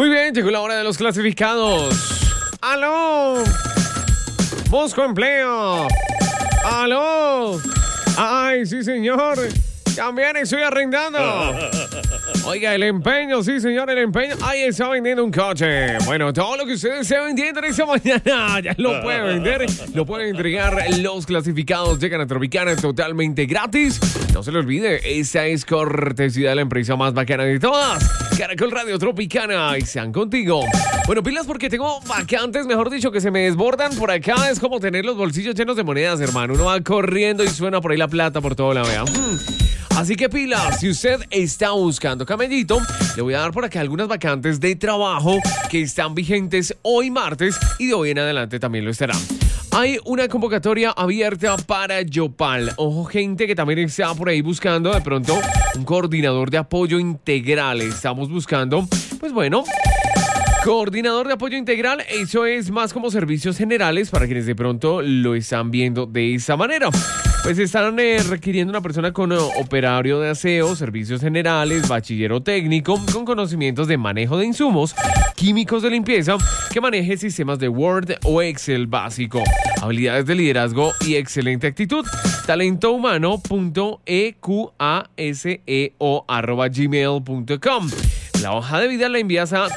Muy bien, llegó la hora de los clasificados. ¡Aló! Busco empleo. ¡Aló! ¡Ay, sí, señor! También estoy arrendando. Oiga, el empeño, sí, señor, el empeño. Ahí está vendiendo un coche. Bueno, todo lo que ustedes esté vendiendo en esta mañana ya lo puede vender. Lo pueden entregar. Los clasificados llegan a Tropicana totalmente gratis. No se le olvide, esa es cortesía de la empresa más bacana de todas, Caracol Radio Tropicana. Y sean contigo. Bueno, pilas porque tengo vacantes, mejor dicho, que se me desbordan por acá. Es como tener los bolsillos llenos de monedas, hermano. Uno va corriendo y suena por ahí la plata por todo la vea. Así que pilas, si usted está buscando camellito, le voy a dar por acá algunas vacantes de trabajo que están vigentes hoy martes y de hoy en adelante también lo estarán. Hay una convocatoria abierta para Yopal. Ojo, gente que también está por ahí buscando de pronto un coordinador de apoyo integral. Estamos buscando, pues bueno, coordinador de apoyo integral. Eso es más como servicios generales para quienes de pronto lo están viendo de esa manera. Pues están requiriendo una persona con operario de aseo, servicios generales, bachillero técnico, con conocimientos de manejo de insumos, químicos de limpieza, que maneje sistemas de Word o Excel básico, habilidades de liderazgo y excelente actitud. talentohumano.eqaseo@gmail.com. La hoja de vida la envías a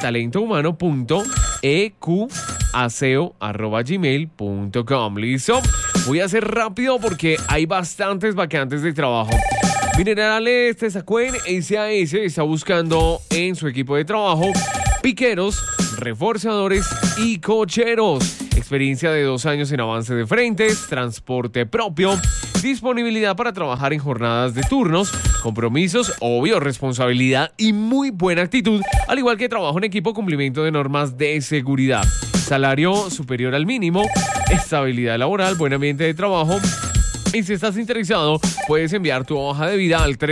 talentohumano.eqaseo@gmail.com. ¿Listo? Voy a hacer rápido porque hay bastantes vacantes de trabajo. Minerales Tesacuen SAS está buscando en su equipo de trabajo piqueros, reforzadores y cocheros. Experiencia de 2 años en avance de frentes, transporte propio, disponibilidad para trabajar en jornadas de turnos, compromisos, obvio, responsabilidad y muy buena actitud, al igual que trabajo en equipo, cumplimiento de normas de seguridad. Salario superior al mínimo, estabilidad laboral, buen ambiente de trabajo. Y si estás interesado, puedes enviar tu hoja de vida al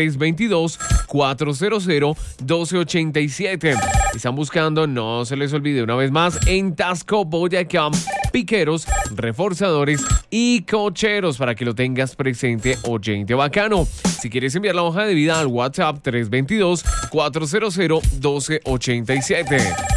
322-400-1287. Están buscando, no se les olvide una vez más, en Tasco, Boyacá, piqueros, reforzadores y cocheros para que lo tengas presente, oyente bacano. Si quieres enviar la hoja de vida al WhatsApp 322-400-1287.